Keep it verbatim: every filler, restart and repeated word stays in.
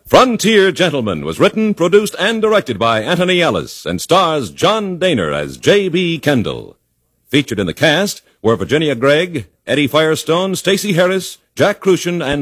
Frontier Gentleman was written, produced, and directed by Anthony Ellis and stars John Daner as J B. Kendall. Featured in the cast were Virginia Gregg, Eddie Firestone, Stacey Harris, Jack Crucian, and